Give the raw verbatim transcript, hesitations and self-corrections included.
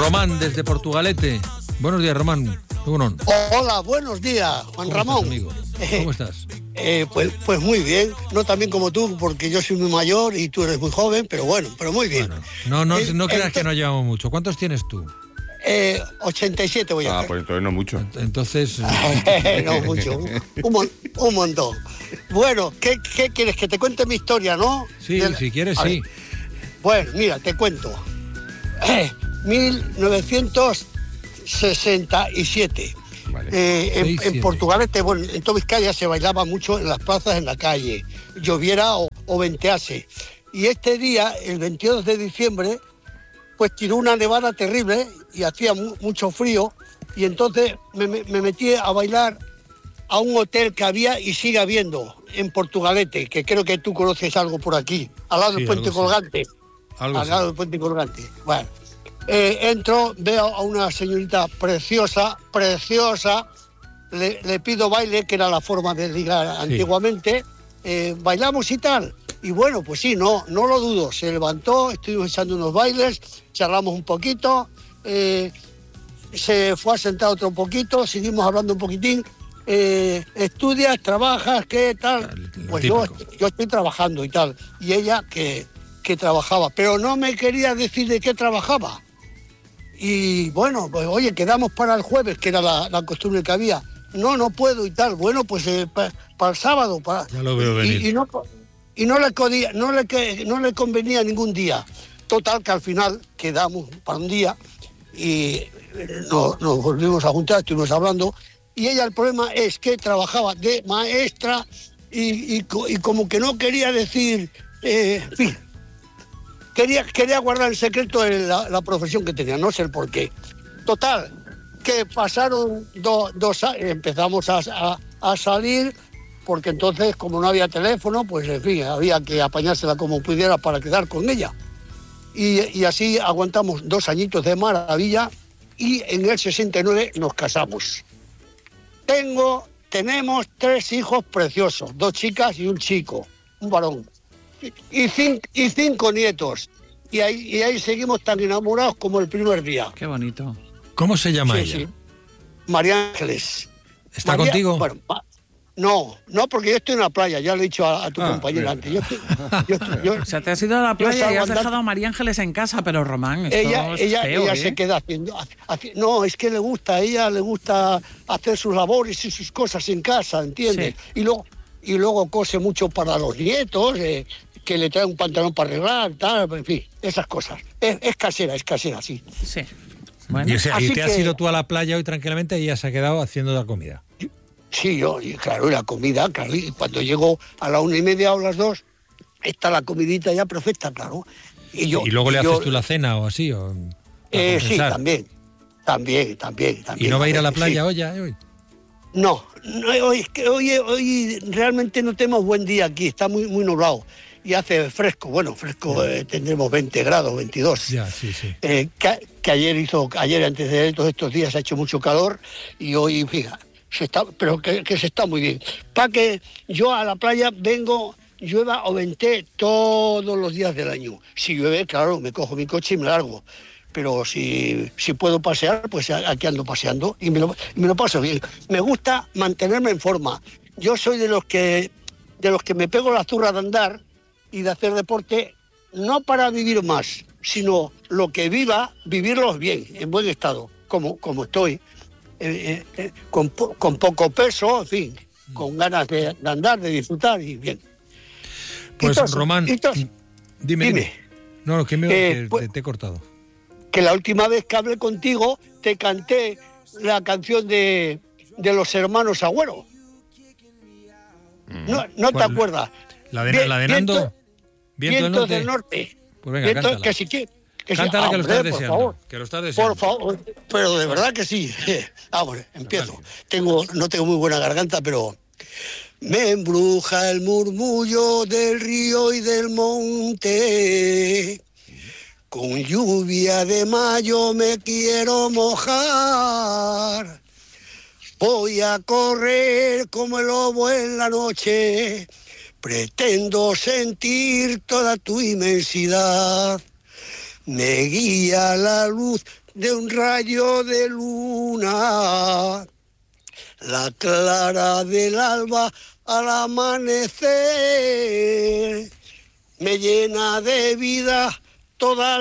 Román desde Portugalete. Buenos días, Román. Hola, buenos días, Juan Ramón. ¿Cómo estás, amigo? ¿Cómo estás? Eh, pues, pues muy bien, no tan bien como tú, porque yo soy muy mayor y tú eres muy joven, pero bueno, pero muy bien. Bueno, no, no, eh, no creas ento- que nos llevamos mucho. ¿Cuántos tienes tú? Eh, ochenta y siete voy a Ah, hacer. pues entonces no mucho. Entonces... No mucho, un, un, mon- un montón. Bueno, ¿qué, ¿qué quieres? Que te cuente mi historia, ¿no? Sí, Del- si quieres, A ver, sí. Bueno, mira, te cuento. Eh, mil novecientos sesenta y siete. Vale. Eh, en, Seis, en siete. Portugalete, bueno, en toda Vizcaya se bailaba mucho en las plazas, en la calle, lloviera o, o ventease. Y este día, el veintidós de diciembre, pues tiró una nevada terrible y hacía mu- mucho frío. Y entonces me, me- me metí a bailar a un hotel que había y sigue habiendo en Portugalete, que creo que tú conoces algo por aquí, al lado Sí, del Puente algo sí. Colgante. Algo al así. lado del Puente Colgante. Bueno, eh, entro, veo a una señorita preciosa, preciosa, le, le pido baile, que era la forma de ligar antiguamente, eh, bailamos y tal. Y bueno, pues sí, no, no lo dudo, se levantó, estuvimos echando unos bailes, charlamos un poquito, eh, se fue a sentar otro poquito, seguimos hablando un poquitín. Eh, ¿Estudias, trabajas, qué tal? Lo Pues yo, típico. yo estoy trabajando y tal. Y ella que, que trabajaba, pero no me quería decir de qué trabajaba. Y bueno, pues oye, quedamos para el jueves, que era la, la costumbre que había. No, no puedo y tal. Bueno, pues eh, pa- para el sábado. Para... Ya lo veo y, venir. y no, y no, le codía- no, le, que- no le convenía ningún día. Total, que al final quedamos para un día y eh, no- nos volvimos a juntar, estuvimos hablando. Y ella, el problema es que trabajaba de maestra y, y co- y como que no quería decir, eh, en fin, quería, quería guardar en secreto el- la, la profesión que tenía, no sé el por qué. Total, que pasaron do- dos años, empezamos a, a- a salir, porque entonces, como no había teléfono, pues en fin, había que apañársela como pudiera para quedar con ella. Y, y así aguantamos dos añitos de maravilla y en el sesenta y nueve nos casamos. Tengo, tenemos tres hijos preciosos, dos chicas y un chico, un varón. Y, cin- y cinco nietos. Y ahí, y ahí seguimos tan enamorados como el primer día. Qué bonito. ¿Cómo se llama Sí, ella? sí. María Ángeles. ¿Está María- contigo? Bueno, ma- no, no, porque yo estoy en la playa, ya le he dicho a, a tu Ah, compañera bien. antes. Yo estoy- yo estoy- yo- O sea, te has ido a la Yo playa y salgo has andando- dejado a María Ángeles en casa, pero Román, esto ella es ella, feo, ella ¿eh? se queda haciendo, haci- no, es que le gusta, a ella le gusta hacer sus labores y sus cosas en casa, ¿entiendes? Y luego y luego cose mucho para los nietos, eh, que le trae un pantalón para arreglar, tal, en fin, esas cosas. Es, es casera, es casera, sí. Sí. Bueno, Y, o sea, y así te has que- ido tú a la playa hoy tranquilamente y ella se ha quedado haciendo la comida. Sí, yo, y claro, y la comida, claro, y cuando llego a la una y media o las dos, está la comidita ya perfecta, claro. Y, yo, y luego le yo- haces tú la cena o así, o para Eh, sí, compensar. también, también, también, también. ¿Y no va a ir a la sí. playa hoy, ya, hoy? No, no, hoy, es que hoy, hoy realmente no tenemos buen día aquí, está muy, muy nublado y hace fresco, bueno, fresco eh, tendremos veinte grados, veintidós. Ya, sí, sí. Eh, que, que ayer hizo, ayer antes de todos estos días ha hecho mucho calor y hoy, fija, se está, pero que, que se está muy bien. Para que yo a la playa vengo, llueva o vente todos los días del año. Si llueve, claro, me cojo mi coche y me largo. Pero si, si puedo pasear, pues aquí ando paseando y me lo, y me lo paso bien. Me gusta mantenerme en forma. Yo soy de los que de los que me pego la zurra de andar y de hacer deporte, no para vivir más, sino lo que viva, vivirlos bien, en buen estado, como, como estoy, eh, eh, eh, con, po- con poco peso, en fin, con ganas de, de andar, de disfrutar y bien. Pues, Entonces- Román, entonces, dime, dime. dime. No, que me Eh, que pues- te, te he cortado. que la última vez que hablé contigo te canté la canción de, de los hermanos Agüero. No, no te ¿Cuál? acuerdas. La de, Bien- la de Nando, viento- Viento del Vientos Norte. del norte. Pues venga, Vientos- cántala. que si que, que si- Cántala que lo hombre, estás por deseando. favor. Que lo estás deseando. Por favor, pero de verdad que sí. Vamos, empiezo. Tengo, no tengo muy buena garganta, pero me embruja el murmullo del río y del monte. Con lluvia de mayo me quiero mojar. Voy a correr como el lobo en la noche. Pretendo sentir toda tu inmensidad. Me guía la luz de un rayo de luna, la clara del alba al amanecer me llena de vida toda